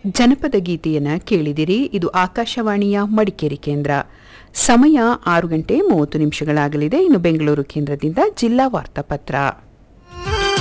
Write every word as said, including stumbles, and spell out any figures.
ಜನಪದ ಗೀತೆಯನ್ನು ಕೇಳಿದಿರಿ. ಇದು ಆಕಾಶವಾಣಿಯ ಮಡಿಕೇರಿ ಕೇಂದ್ರ. ಸಮಯ ಆರು ಗಂಟೆ ಮೂವತ್ತು ನಿಮಿಷಗಳಾಗಲಿದೆ. ಇನ್ನು ಬೆಂಗಳೂರು ಕೇಂದ್ರದಿಂದ ಜಿಲ್ಲಾ ವಾರ್ತಾಪತ್ರ.